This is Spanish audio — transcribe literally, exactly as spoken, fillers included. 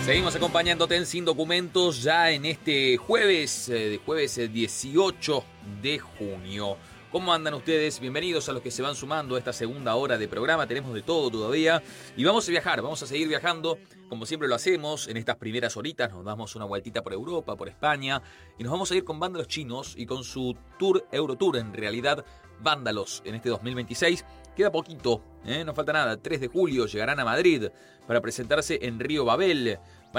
Seguimos acompañándote en Sin Documentos ya en este jueves, eh, jueves eh, dieciocho de junio. ¿Cómo andan ustedes? Bienvenidos a los que se van sumando a esta segunda hora de programa. Tenemos de todo todavía y vamos a viajar, vamos a seguir viajando como siempre lo hacemos en estas primeras horitas. Nos damos una vueltita por Europa, por España y nos vamos a ir con Vándalos Chinos y con su tour, Eurotour en realidad, Vándalos en este dos mil veintiséis. Queda poquito, ¿eh? No falta nada. tres de julio llegarán a Madrid para presentarse en Río Babel.